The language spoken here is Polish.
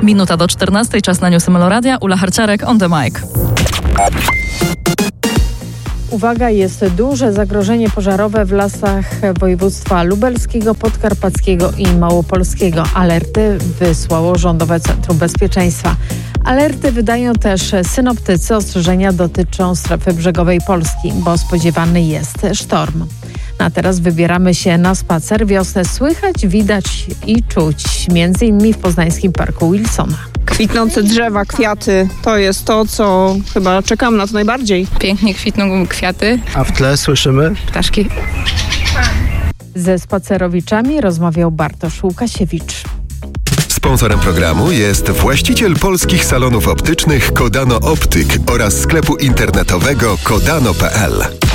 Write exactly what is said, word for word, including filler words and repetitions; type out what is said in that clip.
Minuta do czternastej, czas na newsy Meloradia. Ula Harciarek, on the mic. Uwaga, jest duże zagrożenie pożarowe w lasach województwa lubelskiego, podkarpackiego i małopolskiego. Alerty wysłało Rządowe Centrum Bezpieczeństwa. Alerty wydają też synoptycy. Ostrzeżenia dotyczą strefy brzegowej Polski, bo spodziewany jest sztorm. A teraz wybieramy się na spacer. Wiosnę słychać, widać i czuć, między innymi w poznańskim Parku Wilsona. Kwitnące drzewa, kwiaty, to jest to, co chyba czekam na to najbardziej. Pięknie kwitną kwiaty. A w tle słyszymy? Ptaszki. Ze spacerowiczami rozmawiał Bartosz Łukasiewicz. Sponsorem programu jest właściciel polskich salonów optycznych Kodano Optyk oraz sklepu internetowego kodano kropka p l.